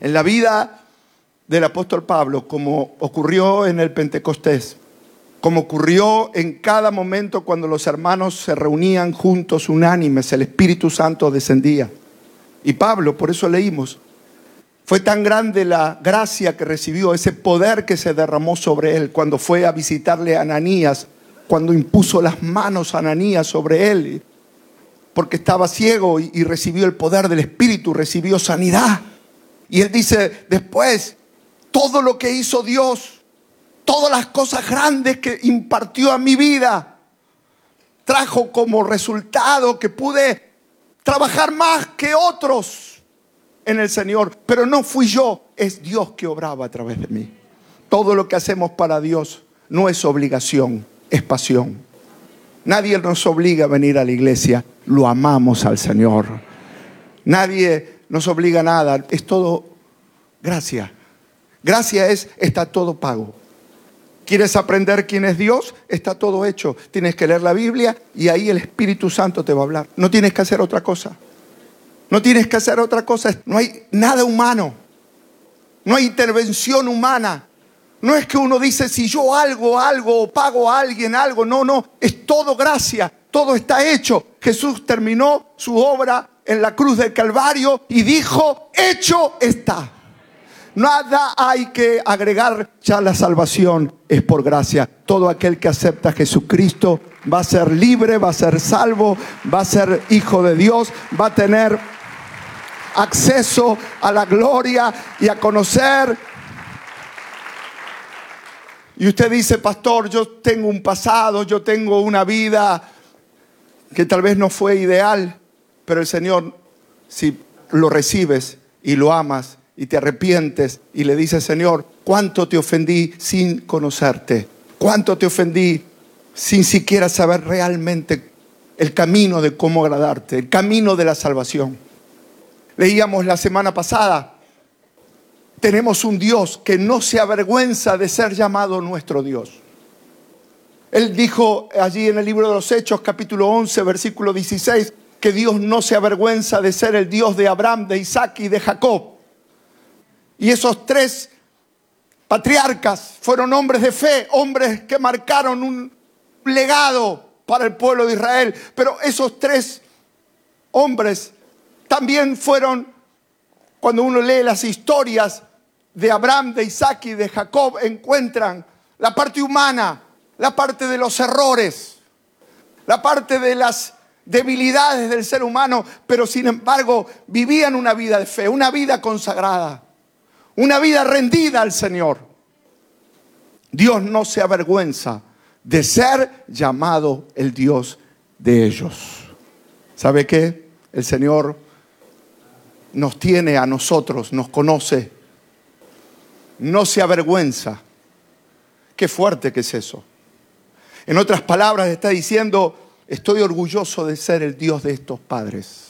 En la vida del apóstol Pablo, como ocurrió en el Pentecostés, como ocurrió en cada momento cuando los hermanos se reunían juntos, unánimes, el Espíritu Santo descendía. Y Pablo, por eso leímos, fue tan grande la gracia que recibió, ese poder que se derramó sobre él cuando fue a visitarle a Ananías, cuando impuso las manos a Ananías sobre él, porque estaba ciego y recibió el poder del Espíritu, recibió sanidad. Y él dice después, todo lo que hizo Dios, todas las cosas grandes que impartió a mi vida, trajo como resultado que pude trabajar más que otros en el Señor. Pero no fui yo, es Dios que obraba a través de mí. Todo lo que hacemos para Dios no es obligación, es pasión. Nadie nos obliga a venir a la iglesia, lo amamos al Señor. Nadie nos obliga a nada, es todo gracia. Gracia es, está todo pago. ¿Quieres aprender quién es Dios? Está todo hecho. Tienes que leer la Biblia y ahí el Espíritu Santo te va a hablar. No tienes que hacer otra cosa. No tienes que hacer otra cosa. No hay nada humano. No hay intervención humana. No es que uno dice, si yo algo, o pago a alguien algo. No. Es todo gracia. Todo está hecho. Jesús terminó su obra en la cruz del Calvario y dijo, hecho está. Nada hay que agregar, ya la salvación es por gracia. Todo aquel que acepta a Jesucristo va a ser libre, va a ser salvo, va a ser hijo de Dios, va a tener acceso a la gloria y a conocer. Y usted dice, pastor, yo tengo un pasado, yo tengo una vida que tal vez no fue ideal, pero el Señor, si lo recibes y lo amas, y te arrepientes y le dices, Señor, ¿cuánto te ofendí sin conocerte? ¿Cuánto te ofendí sin siquiera saber realmente el camino de cómo agradarte, el camino de la salvación? Leíamos la semana pasada, tenemos un Dios que no se avergüenza de ser llamado nuestro Dios. Él dijo allí en el libro de los Hechos, capítulo 11, versículo 16, que Dios no se avergüenza de ser el Dios de Abraham, de Isaac y de Jacob. Y esos tres patriarcas fueron hombres de fe, hombres que marcaron un legado para el pueblo de Israel. Pero esos tres hombres también fueron, cuando uno lee las historias de Abraham, de Isaac y de Jacob, encuentran la parte humana, la parte de los errores, la parte de las debilidades del ser humano, pero sin embargo vivían una vida de fe, una vida consagrada. Una vida rendida al Señor. Dios no se avergüenza de ser llamado el Dios de ellos. ¿Sabe qué? El Señor nos tiene a nosotros, nos conoce. No se avergüenza. Qué fuerte que es eso. En otras palabras está diciendo, estoy orgulloso de ser el Dios de estos padres.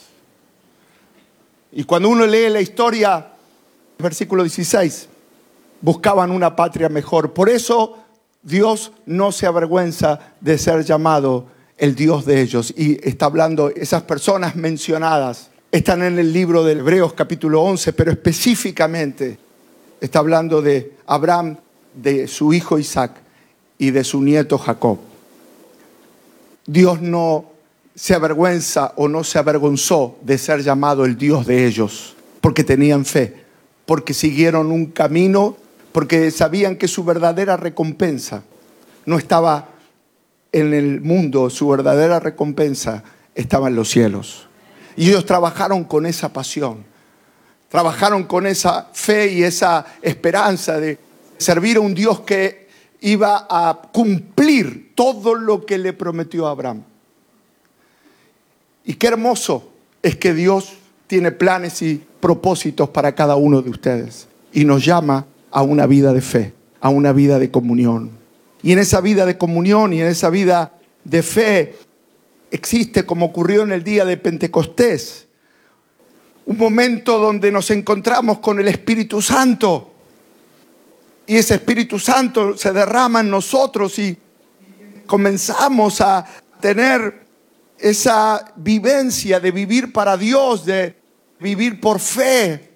Y cuando uno lee la historia, versículo 16, buscaban una patria mejor. Por eso Dios no se avergüenza de ser llamado el Dios de ellos. Y está hablando, esas personas mencionadas están en el libro de Hebreos capítulo 11, pero específicamente está hablando de Abraham, de su hijo Isaac y de su nieto Jacob. Dios no se avergüenza o no se avergonzó de ser llamado el Dios de ellos, porque tenían fe. Porque siguieron un camino, porque sabían que su verdadera recompensa no estaba en el mundo, su verdadera recompensa estaba en los cielos. Y ellos trabajaron con esa pasión, trabajaron con esa fe y esa esperanza de servir a un Dios que iba a cumplir todo lo que le prometió a Abraham. Y qué hermoso es que Dios tiene planes y propósitos para cada uno de ustedes. Y nos llama a una vida de fe, a una vida de comunión. Y en esa vida de comunión y en esa vida de fe existe, como ocurrió en el día de Pentecostés, un momento donde nos encontramos con el Espíritu Santo. Y ese Espíritu Santo se derrama en nosotros y comenzamos a tener esa vivencia de vivir para Dios, de vivir por fe.